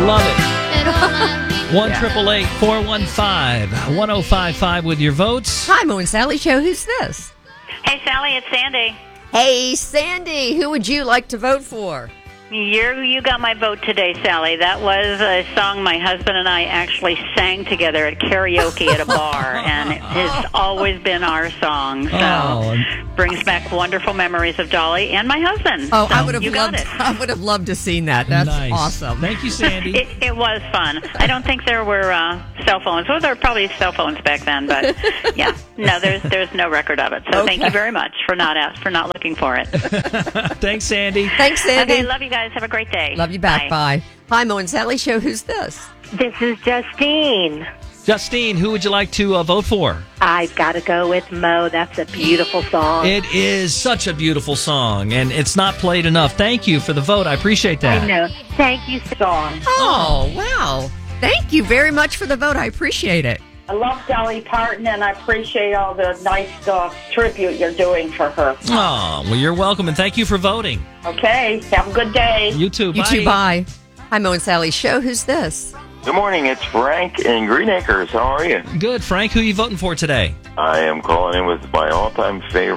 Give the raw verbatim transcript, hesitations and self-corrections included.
Love it. one triple eight four one five one zero five five with your votes. Hi, Mo and Sally Show. Who's this? Hey, Sally, it's Sandy. Hey, Sandy. Who would you like to vote for? You're, you got my vote today, Sally. That was a song my husband and I actually sang together at karaoke at a bar, and it has always been our song. So Oh. brings back wonderful memories of Dolly and my husband. Oh, So I would have you got loved. it. I would have loved to seen that. That's Nice. awesome. Thank you, Sandy. It, it was fun. I don't think there were uh, cell phones. Well, there were probably cell phones back then, but yeah, no, there's there's no record of it. So Okay. thank you very much for not ask, for not looking for it. Thanks, Sandy. Thanks, Sandy. Okay, love you guys. Have a great day. Love you back. Bye. Hi, Mo and Sally Show. Who's this? This is Justine. Justine, who would you like to uh, vote for? I've got to go with Mo. That's a beautiful song. It is such a beautiful song, and it's not played enough. Thank you for the vote. I appreciate that. I know. Thank you, song. Oh, wow. Thank you very much for the vote. I appreciate it. I love Dolly Parton, and I appreciate all the nice uh, tribute you're doing for her. Oh, well, you're welcome, and thank you for voting. Okay, have a good day. You too. You Bye. too. Bye. Hi, Mo and Sally Show. Who's this? Good morning, it's Frank in Green Acres. How are you? Good. Frank, who are you voting for today? I am calling in with my all-time favorite